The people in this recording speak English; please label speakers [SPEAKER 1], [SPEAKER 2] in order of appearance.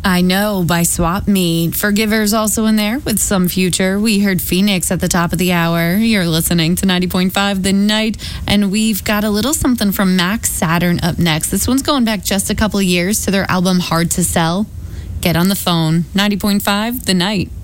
[SPEAKER 1] I Know by Swap Meet. Forgiver's also in there with Some Future. We heard Phoenix at the top of the hour. You're listening to 90.5 The Night, and we've got a little something from Max Saturn up next. This one's going back just a couple of years to their album Hard to Sell. Get on the phone. 90.5 The Night.